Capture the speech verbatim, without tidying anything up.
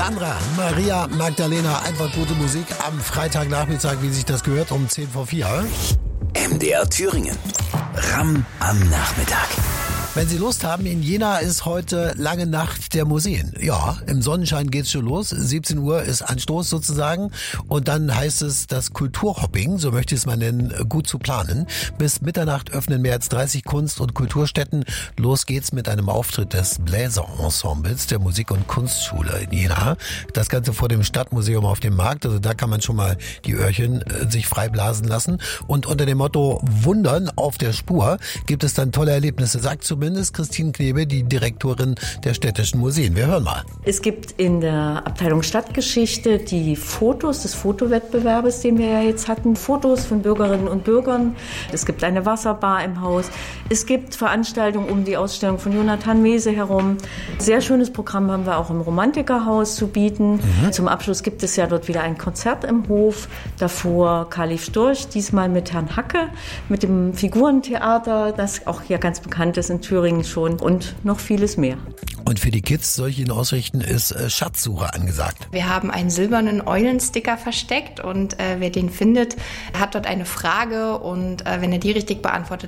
Sandra, Maria Magdalena, einfach gute Musik am Freitagnachmittag, wie sich das gehört, um zehn vor vier. M D R Thüringen. Ram am Nachmittag. Wenn Sie Lust haben, in Jena ist heute lange Nacht der Museen. Ja, im Sonnenschein geht's schon los. siebzehn Uhr ist Anstoß sozusagen. Und dann heißt es, das Kulturhopping, so möchte ich es mal nennen, gut zu planen. Bis Mitternacht öffnen mehr als dreißig Kunst- und Kulturstätten. Los geht's mit einem Auftritt des Bläserensembles der Musik- und Kunstschule in Jena. Das Ganze vor dem Stadtmuseum auf dem Markt. Also da kann man schon mal die Öhrchen äh, sich frei blasen lassen. Und unter dem Motto Wundern auf der Spur gibt es dann tolle Erlebnisse, sagt zumindest Christine Knebe, die Direktorin der städtischen Museen. Wir hören mal. Es gibt in der Abteilung Stadtgeschichte die Fotos des Fotowettbewerbes, den wir ja jetzt hatten. Fotos von Bürgerinnen und Bürgern. Es gibt eine Wasserbar im Haus. Es gibt Veranstaltungen um die Ausstellung von Jonathan Mese herum. Sehr schönes Programm haben wir auch im Romantikerhaus zu bieten. Mhm. Zum Abschluss gibt es ja dort wieder ein Konzert im Hof. Davor Khalif Storch, diesmal mit Herrn Hacke, mit dem Figurentheater, das auch hier ganz bekannt ist in Thüringen schon, und noch vieles mehr. Und für die Kids, soll ich Ihnen ausrichten, ist äh, Schatzsuche angesagt. Wir haben einen silbernen Eulensticker versteckt und äh, wer den findet, hat dort eine Frage und äh, wenn er die richtig beantwortet,